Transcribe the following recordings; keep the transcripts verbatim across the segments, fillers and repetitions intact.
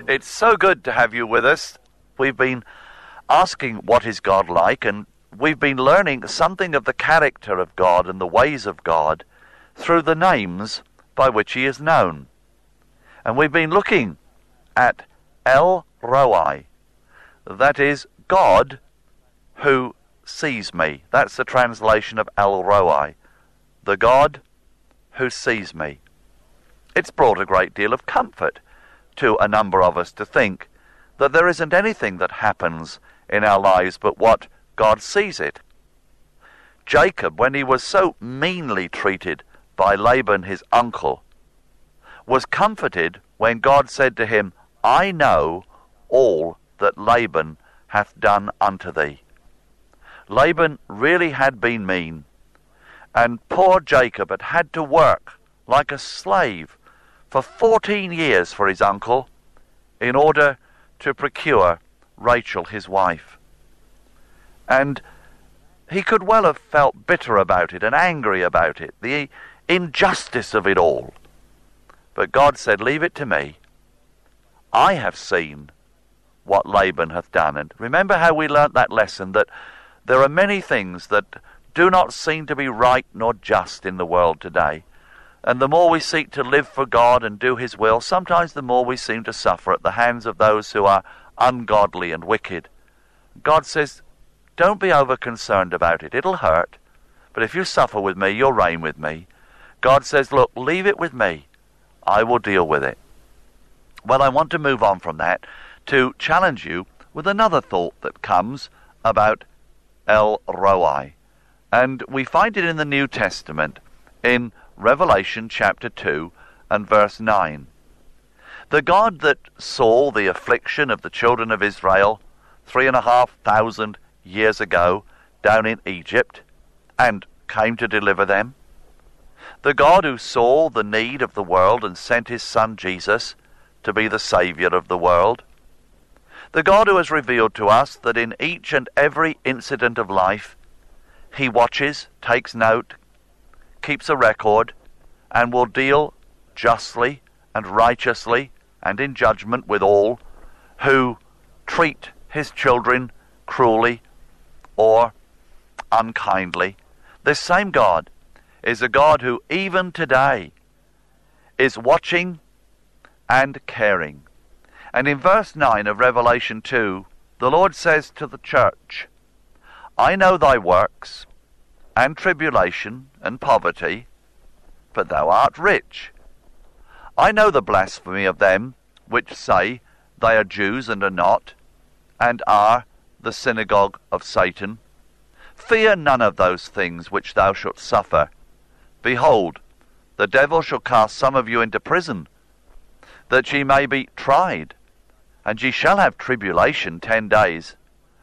It's so good to have you with us. We've been asking what is God like, and we've been learning something of the character of God and the ways of God through the names by which he is known. And we've been looking at El Roi, that is God who sees me. That's the translation of El Roi, the God who sees me. It's brought a great deal of comfort to a number of us to think that there isn't anything that happens in our lives but what God sees it. Jacob, when he was so meanly treated by Laban his uncle, was comforted when God said to him, I know all that Laban hath done unto thee. Laban really had been mean, and poor Jacob had had to work like a slave for fourteen years for his uncle in order to procure Rachel his wife. And he could well have felt bitter about it and angry about it, the injustice of it all. But God said, leave it to me. I have seen what Laban hath done. And remember how we learnt that lesson, that there are many things that do not seem to be right nor just in the world today. And the more we seek to live for God and do his will, sometimes the more we seem to suffer at the hands of those who are ungodly and wicked. God says, don't be over concerned about it. It'll hurt. But if you suffer with me, you'll reign with me. God says, look, leave it with me. I will deal with it. Well, I want to move on from that to challenge you with another thought that comes about El Roi. And we find it in the New Testament in Revelation chapter two and verse nine. The God that saw the affliction of the children of Israel three and a half thousand years ago down in Egypt and came to deliver them. The God who saw the need of the world and sent his Son Jesus to be the Saviour of the world. The God who has revealed to us that in each and every incident of life he watches, takes note, keeps a record, and will deal justly and righteously and in judgment with all who treat his children cruelly or unkindly. This same God is a God who even today is watching and caring. And in verse nine of Revelation two, the Lord says to the church, I know thy works, and tribulation, and poverty, but thou art rich. I know the blasphemy of them which say they are Jews and are not, and are the synagogue of Satan. Fear none of those things which thou shalt suffer. Behold, the devil shall cast some of you into prison, that ye may be tried, and ye shall have tribulation ten days.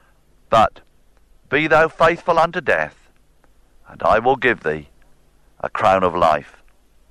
But be thou faithful unto death, and I will give thee a crown of life.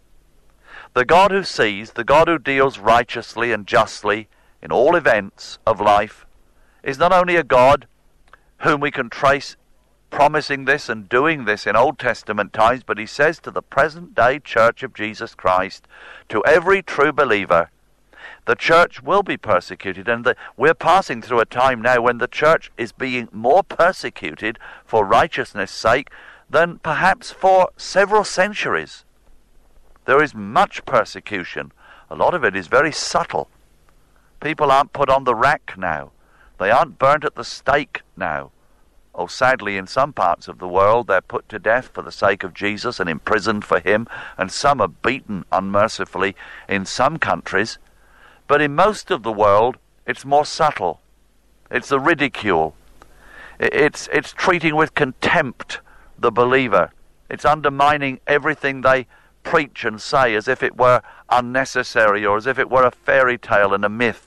The God who sees, the God who deals righteously and justly in all events of life, is not only a God whom we can trace promising this and doing this in Old Testament times, but he says to the present day Church of Jesus Christ, to every true believer, the church will be persecuted, and the, we're passing through a time now when the church is being more persecuted for righteousness' sake than perhaps for several centuries. There is much persecution. A lot of it is very subtle. People aren't put on the rack now. They aren't burnt at the stake now. Oh, sadly, in some parts of the world, they're put to death for the sake of Jesus and imprisoned for him, and some are beaten unmercifully in some countries. But in most of the world, it's more subtle. It's the ridicule. It's, it's treating with contempt the believer. It's undermining everything they preach and say as if it were unnecessary or as if it were a fairy tale and a myth.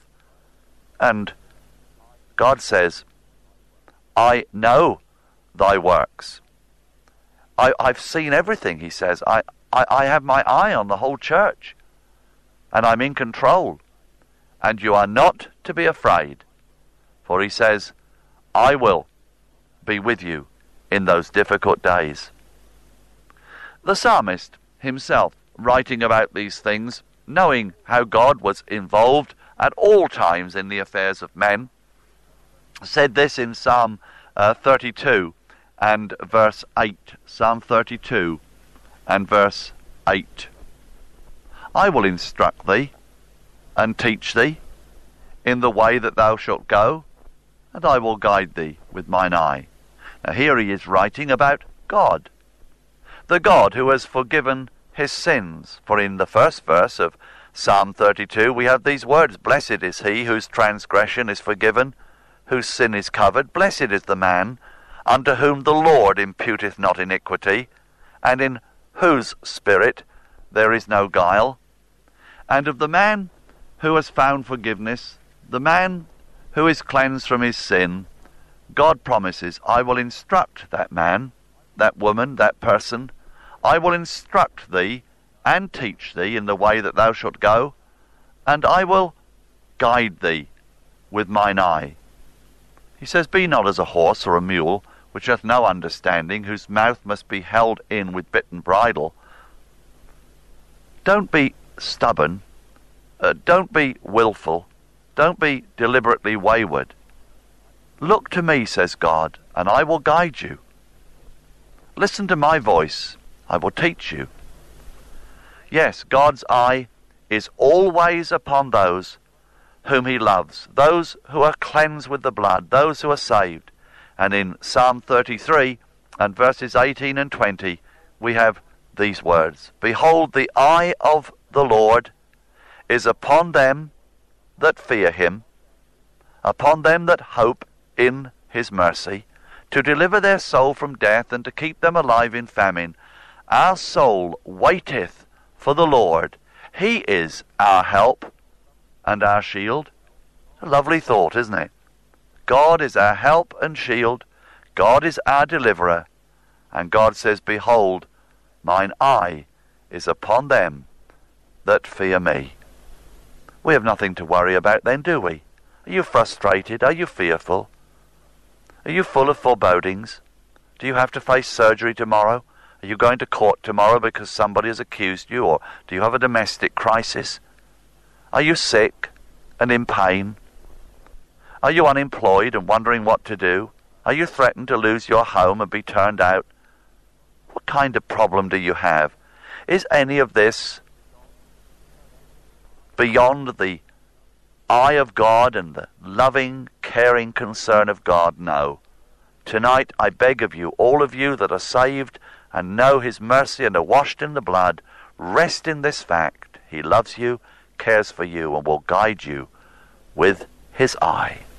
And God says, I know thy works. I, I've seen everything, he says. I, I, I have my eye on the whole church, and I'm in control. And you are not to be afraid, for he says, I will be with you in those difficult days. The psalmist himself, writing about these things, knowing how God was involved at all times in the affairs of men, said this in Psalm uh, thirty-two and verse eight. Psalm thirty-two and verse eight. I will instruct thee and teach thee in the way that thou shalt go, and I will guide thee with mine eye. Now here he is writing about God, the God who has forgiven his sins. For in the first verse of Psalm thirty-two we have these words, Blessed is he whose transgression is forgiven, whose sin is covered. Blessed is the man unto whom the Lord imputeth not iniquity, and in whose spirit there is no guile. And of the man who has found forgiveness, the man who is cleansed from his sin, God promises, I will instruct that man, that woman, that person. I will instruct thee and teach thee in the way that thou shalt go, and I will guide thee with mine eye. He says, Be not as a horse or a mule, which hath no understanding, whose mouth must be held in with bit and bridle. Don't be stubborn. Uh, don't be willful. Don't be deliberately wayward. Look to me, says God, and I will guide you. Listen to my voice. I will teach you. Yes, God's eye is always upon those whom he loves, those who are cleansed with the blood, those who are saved. And in Psalm thirty-three and verses eighteen and twenty, we have these words, Behold, the eye of the Lord is upon them that fear him, upon them that hope in his mercy, to deliver their soul from death and to keep them alive in famine. Our soul waiteth for the Lord. He is our help and our shield. A lovely thought, isn't it? God is our help and shield. God is our deliverer. And God says, Behold, mine eye is upon them that fear me. We have nothing to worry about then, do we? Are you frustrated? Are you fearful? Are you full of forebodings? Do you have to face surgery tomorrow? Are you going to court tomorrow because somebody has accused you? Or do you have a domestic crisis? Are you sick and in pain? Are you unemployed and wondering what to do? Are you threatened to lose your home and be turned out? What kind of problem do you have? Is any of this beyond the eye of God and the loving, caring concern of God? No. Tonight I beg of you, all of you that are saved and know his mercy and are washed in the blood, rest in this fact. He loves you, cares for you, and will guide you with his eye.